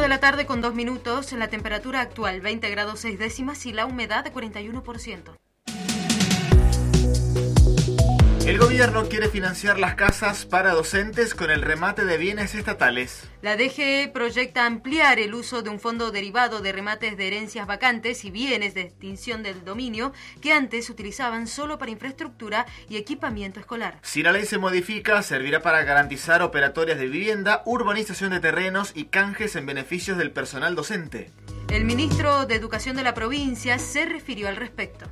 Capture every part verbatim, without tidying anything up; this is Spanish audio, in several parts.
de la tarde con dos minutos, la temperatura actual veinte grados seis décimas y la humedad de cuarenta y uno por ciento. El gobierno quiere financiar las casas para docentes con el remate de bienes estatales. La D G E proyecta ampliar el uso de un fondo derivado de remates de herencias vacantes y bienes de extinción del dominio que antes se utilizaban solo para infraestructura y equipamiento escolar. Si la ley se modifica, servirá para garantizar operatorias de vivienda, urbanización de terrenos y canjes en beneficios del personal docente. El ministro de Educación de la provincia se refirió al respecto.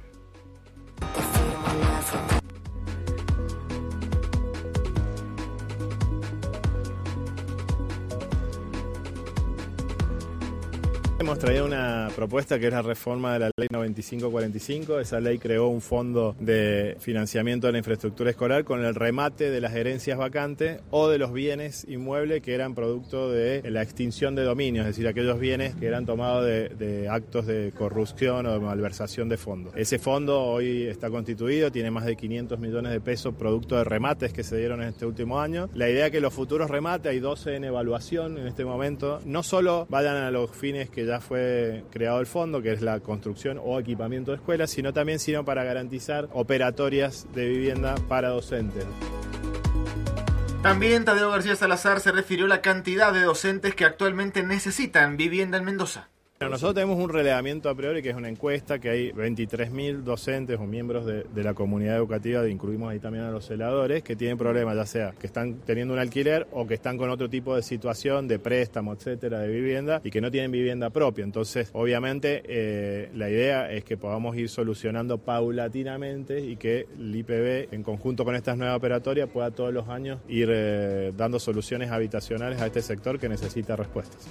Hemos traído una propuesta que es la reforma de la ley noventa y cinco cuarenta y cinco. Esa ley creó un fondo de financiamiento de la infraestructura escolar con el remate de las herencias vacantes o de los bienes inmuebles que eran producto de la extinción de dominio, es decir, aquellos bienes que eran tomados de, de actos de corrupción o de malversación de fondos. Ese fondo hoy está constituido, tiene más de quinientos millones de pesos producto de remates que se dieron en este último año. La idea es que los futuros remates, hay doce en evaluación en este momento, no solo vayan a los fines que ya fue creado el fondo, que es la construcción o equipamiento de escuelas, sino también sino para garantizar operatorias de vivienda para docentes. También Tadeo García Salazar se refirió a la cantidad de docentes que actualmente necesitan vivienda en Mendoza. Bueno, nosotros tenemos un relevamiento a priori que es una encuesta que hay veintitrés mil docentes o miembros de, de la comunidad educativa, incluimos ahí también a los celadores, que tienen problemas, ya sea que están teniendo un alquiler o que están con otro tipo de situación, de préstamo, etcétera, de vivienda y que no tienen vivienda propia. Entonces, obviamente, eh, la idea es que podamos ir solucionando paulatinamente y que el I P B, en conjunto con estas nuevas operatorias, pueda todos los años ir eh, dando soluciones habitacionales a este sector que necesita respuestas.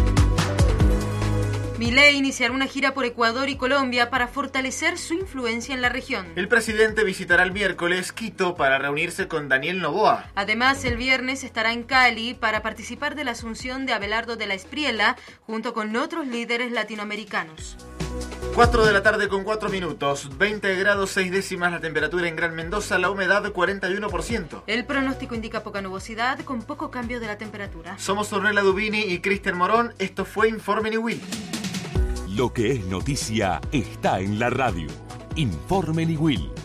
Milei iniciará una gira por Ecuador y Colombia para fortalecer su influencia en la región. El presidente visitará el miércoles Quito para reunirse con Daniel Noboa. Además, el viernes estará en Cali para participar de la asunción de Abelardo de la Espriella junto con otros líderes latinoamericanos. cuatro de la tarde con cuatro minutos, veinte grados seis décimas la temperatura en Gran Mendoza, la humedad cuarenta y uno por ciento. El pronóstico indica poca nubosidad con poco cambio de la temperatura. Somos Ornella Dubini y Cristian Morón, esto fue Informe Niwil. Lo que es noticia está en la radio. Informe Niwil.